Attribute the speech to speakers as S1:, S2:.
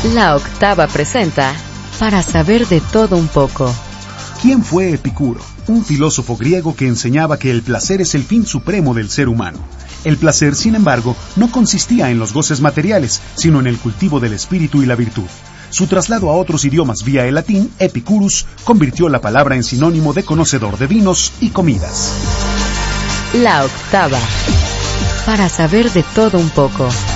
S1: La Octava presenta Para saber de todo un poco.
S2: ¿Quién fue Epicuro? Un filósofo griego que enseñaba que el placer es el fin supremo del ser humano. El placer, sin embargo, no consistía en los goces materiales, sino en el cultivo del espíritu y la virtud. Su traslado a otros idiomas vía el latín, epicurus, convirtió la palabra en sinónimo de conocedor de vinos y comidas.
S1: La Octava. Para saber de todo un poco.